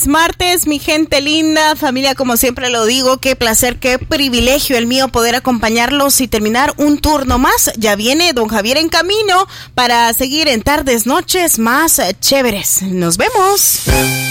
martes, mi gente linda, familia, como siempre lo digo, qué placer, qué privilegio el mío poder acompañarlos y terminar un turno más. Ya viene don Javier en camino para seguir en tardes, noches más chéveres. Nos vemos.